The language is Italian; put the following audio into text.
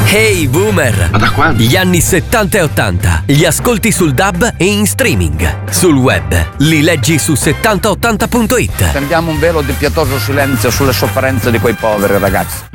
Hey Boomer! Ma da quando? Gli anni 70 e 80 li ascolti sul DAB e in streaming. Sul web li leggi su 7080.it. Tendiamo un velo di pietoso silenzio sulle sofferenze di quei poveri ragazzi.